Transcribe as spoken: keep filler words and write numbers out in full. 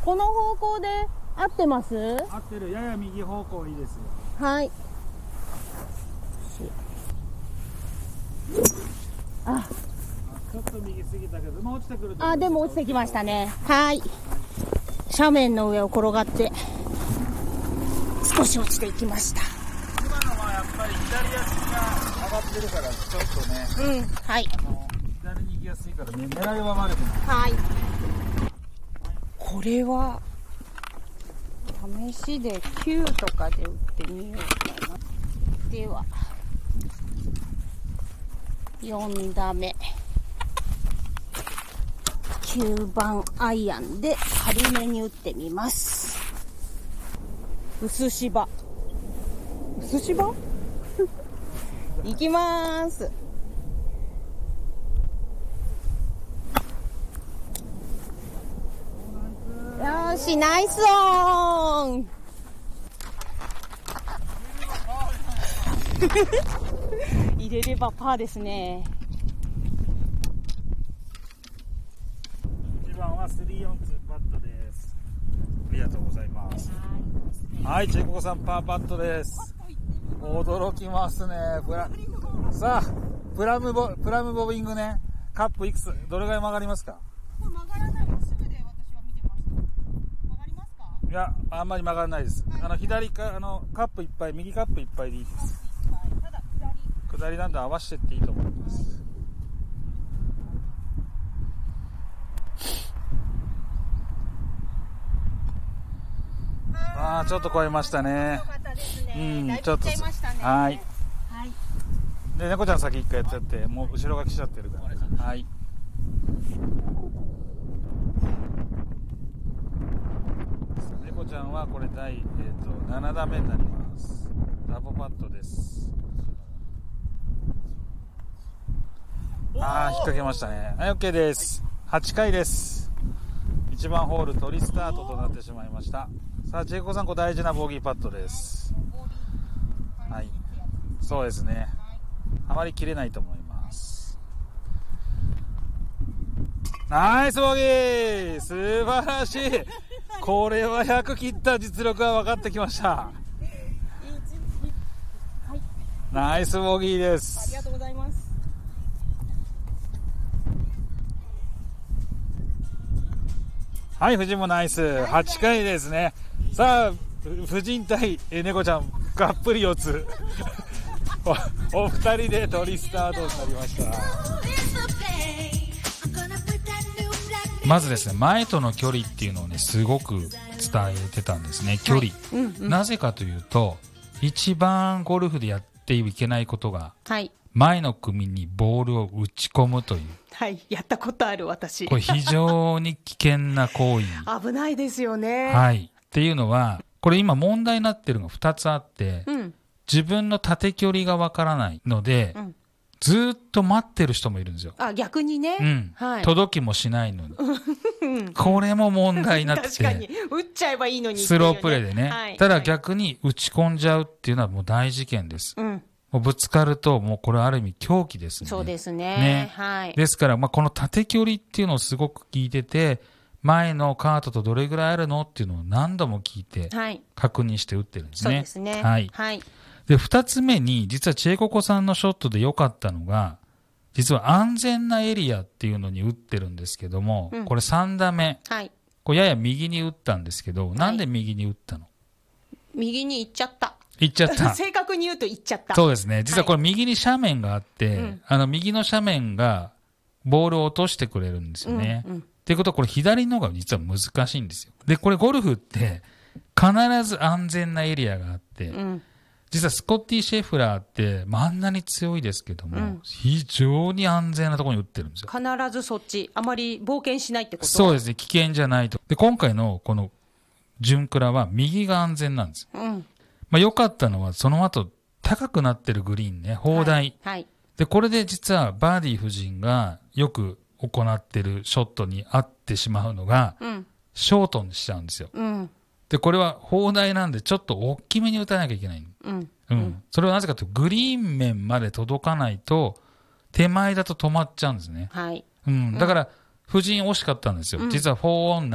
この方向で合ってます？ 合ってる。やや右方向いいですよ。 はい。あ、 ちょっと右過ぎたけど、もう落ちてくる。 あ、でも落ちてきましたね。はい。斜面の上を転がって少し落ちていきました。 今のはやっぱり左足が上がってるからちょっとね、 うん、はい。 あの左に行きやすいからね、狙いは悪くない。 はい。これは試しできゅうとかで打ってみようかな。ではよん打目、きゅうばんアイアンで軽めに打ってみます。薄芝薄芝いきまーす。よーし、ナイスオン入れればパーですね。 いちばんはスリーオンツーパットです。ありがとうございます。はい、チェココさんパーパットです。驚きますね。プラさあ、プラムボプラムボビングね。カップいくつ、どれぐらい曲がりますか？ これ曲がらない。まっすぐで私は見てました。曲がりますか？ いや、あんまり曲がらないです。はい、あの左か、あのカップいっぱい、右カップいっぱいでいいです。 ただ下り下りなんで合わせてっていいと思います。ああ、ちょっと超えましたね。 うん、ちょっとはい。はい。で、猫ちゃん先一回やっちゃって、もう後ろが来ちゃってるから。はい。猫ちゃんはこれ第、えーと、なな打目になります。ダボパットです。ああ、引っ掛けましたね。はい、OK です。はちかいです。いちばんホール取りスタートとなってしまいました。さあ、チェコさん、これ大事なボギーパットです。はい。そうですね。あまり切れないと思います。ナイスボギー、素晴らしい。これはひゃく切った実力が分かってきました。ナイスボギーです。 ありがとうございます。 はい、夫人もナイス。はちかいですね。さあ、夫人対猫ちゃん、がっぷり四つ。お, お二人で取りスタートになりました。まずですね、前との距離っていうのをね、すごく伝えてたんですね、距離。はい、うんうん、なぜかというと、一番ゴルフでやってはいけないことが、はい、前の組にボールを打ち込むという。 はい、やったことある私。 これ非常に危険な行為。 危ないですよね。 はい。っていうのは、これ今問題になってるのがふたつあって、うん、自分の縦距離がわからないので、うん、ずっと待ってる人もいるんですよ。 あ、逆にね。 うん。はい、届きもしないのに。これも問題になってて。 確かに。打っちゃえばいいのに、ね。 スロープレーでね。はい、ただ逆に打ち込んじゃうっていうのはもう大事件です。うん、もうぶつかると、もうこれある意味狂気ですね。 そうですね。 ね。 はい。 ですから、まあ、この縦距離っていうのをすごく聞いてて、前のカートとどれぐらいあるのっていうのを何度も聞いて、確認して打ってるんですね。 そうですね。 はい。はい。で、二つ目に、実はチェココさんのショットで良かったのが、実は安全なエリアっていうのに打ってるんですけども、うん、これさん打目。はい。これやや右に打ったんですけど、なんで右に打ったの？ 右に行っちゃった。 行っちゃった。 正確に言うと行っちゃった。 そうですね。実はこれ右に斜面があって、はい、あの右の斜面がボールを落としてくれるんですよね。うんうん、っていうことはこれ左の方が実は難しいんですよ。で、これゴルフって必ず安全なエリアがあって、うん、実はスコッティ・シェフラーって、まあ、あんなに強いですけども、うん、非常に安全なところに打ってるんですよ。 必ずそっち。あまり冒険しないってこと？ そうですね。危険じゃないと。で、今回のこの順クラは右が安全なんです。うん、まあ良かったのはその後高くなってるグリーンね、砲台。はいはい、で、これで実はバーディー夫人がよく行ってるショットに合ってしまうのが、うん、ショートにしちゃうんですよ。うん、で、これは砲台なんでちょっと大きめに打たなきゃいけない。うんうん、それはなぜかというとグリーン面まで届かないと手前だと止まっちゃうんですね。はい、うん、だから夫人惜しかったんですよ。うん、実はフォーオン